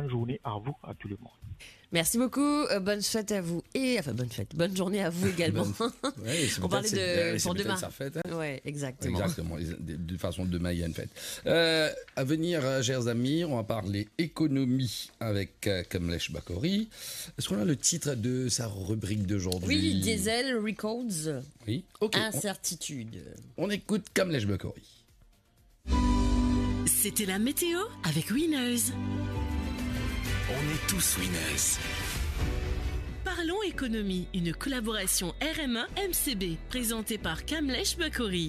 bonne journée à vous, à tout le monde. Merci beaucoup, bonne fête à vous bonne journée à vous également. Ouais, on parlait de pour demain. Sa fête, hein. Ouais, exactement. De toute façon, demain il y a une fête. À venir, chers amis, on va parler économie avec Kamlesh Bakori. Est-ce qu'on a le titre de sa rubrique d'aujourd'hui? Oui, Diesel Records. Oui. Ok. Incertitude. On écoute Kamlesh Bakori. C'était la météo avec Winners. On est tous winners. Parlons économie, une collaboration RMA-MCB, présentée par Kamlesh Bakori.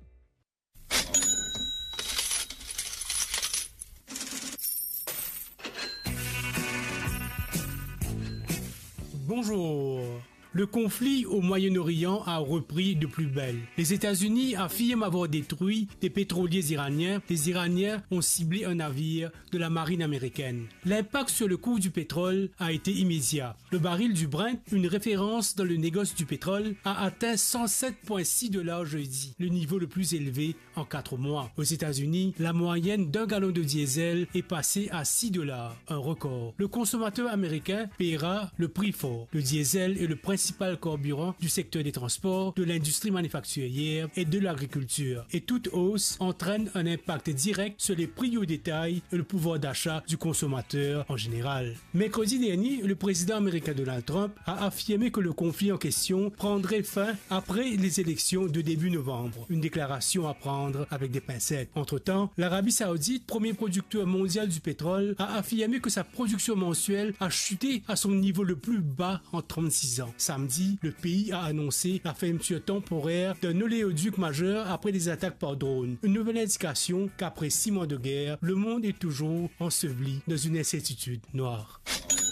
Bonjour. Le conflit au Moyen-Orient a repris de plus belle. Les États-Unis affirment avoir détruit des pétroliers iraniens. Les Iraniens ont ciblé un navire de la marine américaine. L'impact sur le cours du pétrole a été immédiat. Le baril du Brent, une référence dans le négoce du pétrole, a atteint 107,6 $ jeudi, le niveau le plus élevé en 4 mois. Aux États-Unis, la moyenne d'un gallon de diesel est passée à 6 $, un record. Le consommateur américain paiera le prix fort. Le diesel est le principal carburant du secteur des transports, de l'industrie manufacturière et de l'agriculture. Et toute hausse entraîne un impact direct sur les prix au détail et le pouvoir d'achat du consommateur en général. Mercredi dernier, le président américain Donald Trump a affirmé que le conflit en question prendrait fin après les élections de début novembre. Une déclaration à prendre avec des pincettes. Entre-temps, l'Arabie Saoudite, premier producteur mondial du pétrole, a affirmé que sa production mensuelle a chuté à son niveau le plus bas en 36 ans. Samedi, le pays a annoncé la fermeture temporaire d'un oléoduc majeur après des attaques par drone. Une nouvelle indication qu'après 6 mois de guerre, le monde est toujours enseveli dans une incertitude noire.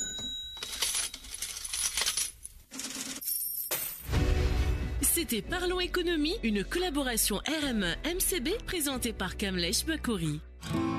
C'était Parlons économie, une collaboration RMA-MCB présentée par Kamlesh Bakori.